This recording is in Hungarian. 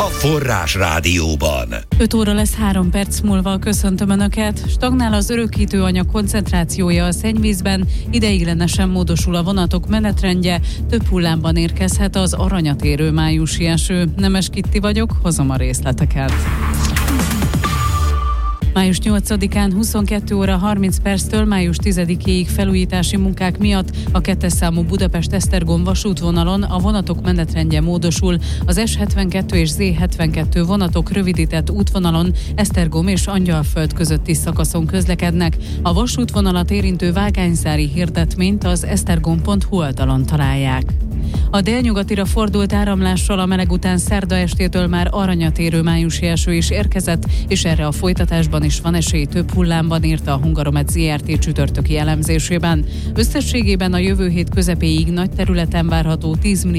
Forrás Rádióban. 5 óra lesz 3 perc múlva, köszöntöm Önöket. Stagnál az örökítő anyag koncentrációja a szennyvízben, ideiglenesen módosul a vonatok menetrendje, több hullámban érkezhet az aranyat érő májusi eső. Nemes Kitti vagyok, hozom a részleteket. Május 8-án 22 óra 30 perctől május 10-éig felújítási munkák miatt a 2-es számú Budapest-Esztergom vasútvonalon a vonatok menetrendje módosul. Az S72 és Z72 vonatok rövidített útvonalon Esztergom és Angyalföld közötti szakaszon közlekednek. A vasútvonalat érintő vágányszári hirdetményt az esztergom.hu oldalon találják. A délnyugatira fordult áramlással a meleg után szerda estétől már aranyat érő májusi eső is érkezett, és erre a folytatásban is van esély több hullámban, írta a Hungaromet Zrt. Csütörtöki elemzésében. Összességében a jövő hét közepéig nagy területen várható 10 mm